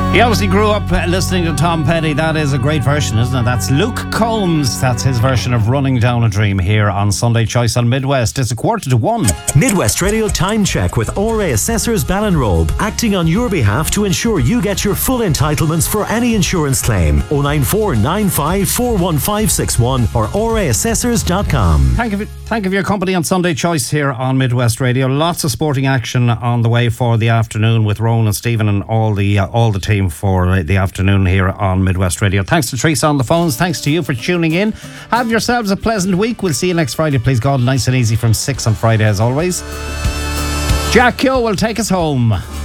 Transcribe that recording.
He obviously grew up listening to Tom Petty. That is a great version, isn't it? That's Luke Combs. That's his version of Running Down a Dream here on Sunday Choice on Midwest. It's 1:45. Midwest Radio Time Check with ORA Assessors Ballinrobe, acting on your behalf to ensure you get your full entitlements for any insurance claim. 094 95 41561 or oraassessors.com. Thank you for your company on Sunday Choice here on Midwest Radio. Lots of sporting action on the way for the afternoon with Rowan and Stephen and all the team for the afternoon here on Midwest Radio. Thanks to Teresa on the phones. Thanks to you for tuning in. Have yourselves a pleasant week. We'll see you next Friday, please God. Nice and easy from 6 on Friday as always. Jack Kyo will take us home.